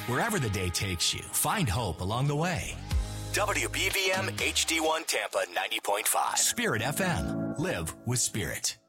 Wherever the day takes you, find hope along the way. WBVM HD1 Tampa 90.5. Spirit FM. Live with Spirit.